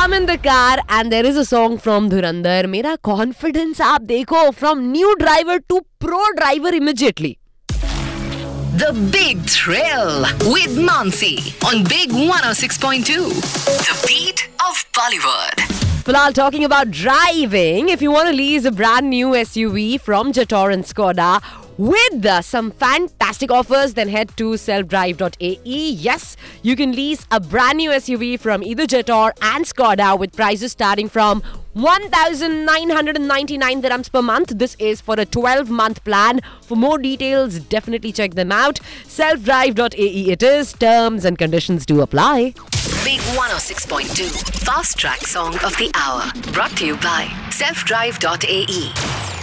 I'm in the car and there is a song from Dhurandhar. मेरा confidence आप देखो, from new driver to pro driver immediately. The Big Thrill with Mansi on Big 106.2. The beat of Bollywood. Well, talking about driving, if you want to lease a brand new SUV from Jator and Skoda with some fantastic offers, then head to selfdrive.ae. Yes, you can lease a brand new SUV from either Jator and Skoda with prices starting from 1,999 dirhams per month. This is for a 12-month plan. For more details, definitely check them out. Selfdrive.ae it is. Terms and conditions do apply. Big 106.2 Fast Track Song of the Hour. Brought to you by selfdrive.ae.